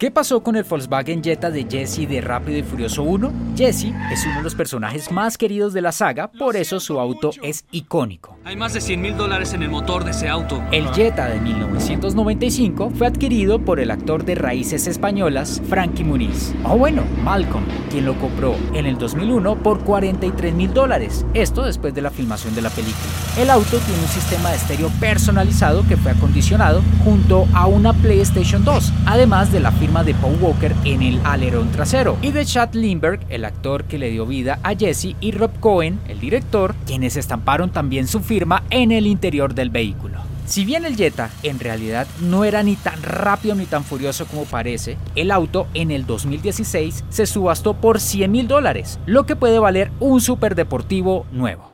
¿Qué pasó con el Volkswagen Jetta de Jesse de Rápido y Furioso 1? Jesse es uno de los personajes más queridos de la saga, por eso su auto es icónico. Hay más de $100,000 en el motor de ese auto. El Jetta de 1995 fue adquirido por el actor de raíces españolas Frankie Muniz, o bueno, Malcolm, quien lo compró en el 2001 por $43,000, esto después de la filmación de la película. El auto tiene un sistema de estéreo personalizado que fue acondicionado junto a una PlayStation 2, además de la firma de Paul Walker en el alerón trasero y de Chad Lindberg, el actor que le dio vida a Jesse, y Rob Cohen, el director, quienes estamparon también su firma en el interior del vehículo. Si bien el Jetta en realidad no era ni tan rápido ni tan furioso como parece, el auto en el 2016 se subastó por $100,000, lo que puede valer un superdeportivo nuevo.